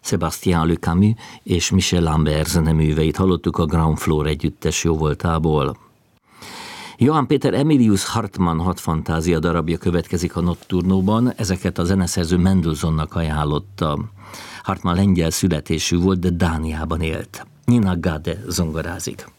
Sébastien Le Camus és Michel Lambert zeneműveit hallottuk a Ground Floor együttes jóvoltából. Johann Peter Emilius Hartmann 6 fantázia darabja következik a Nocturnóban, ezeket a zeneszerző Mendelssohnnak ajánlotta. Hartmann lengyel születésű volt, de Dániában élt. Nina Gade zongorázik.